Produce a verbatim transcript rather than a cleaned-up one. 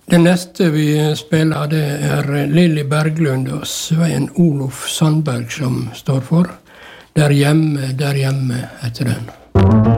Det neste vi spiller, det er Lilly Berglund og Svein Olof Sandberg som står for. Der hjemme, der hjemme, heter den.